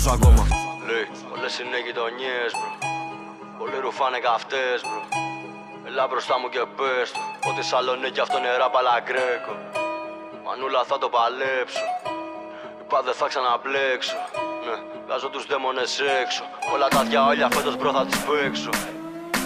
ζήσω ακόμα. Λέει, όλες είναι γειτονιές bro. Πολλοί ρουφάνε καυτές bro. Έλα μπροστά μου και πες του ότι Σαλονίκη αυτό είναι ράπ αλλά γκρέκο. Μανούλα θα το παλέψω. Είπα δεν θα ξαναμπλέξω. Ναι, βγάζω τους δαίμονες έξω. Όλα τα διαόλια φέτος μπρο θα τις παίξω.